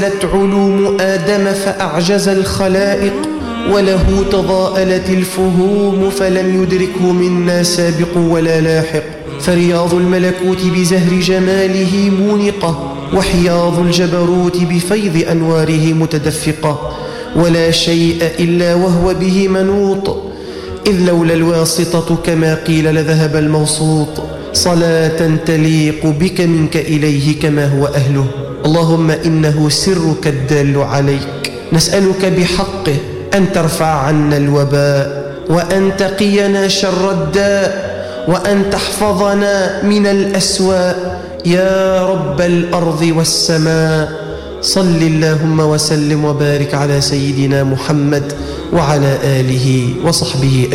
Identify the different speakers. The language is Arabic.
Speaker 1: علوم آدم فأعجز الخلائق، وله تضاءلت الفهوم فلم يدركه منا سابق ولا لاحق. فرياض الملكوت بزهر جماله مونقة، وحياض الجبروت بفيض أنواره متدفقة، ولا شيء إلا وهو به منوط، إذ لولا الواسطة كما قيل لذهب الموسوط. صلاة تليق بك منك إليه كما هو أهله. اللهم إنه سرك الدال عليك، نسألك بحقه أن ترفع عنا الوباء، وأن تقينا شر الداء، وأن تحفظنا من الأسواء يا رب الأرض والسماء. صل اللهم وسلم وبارك على سيدنا محمد وعلى آله وصحبه